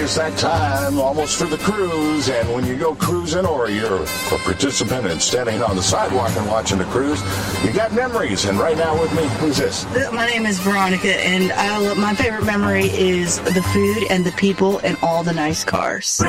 it's that time almost for the cruise. And when you go cruising or you're a participant and standing on the sidewalk and watching the cruise, you got memories. And right now with me, who's this? My name is Veronica, and my favorite memory is the food and the people and all the nice cars.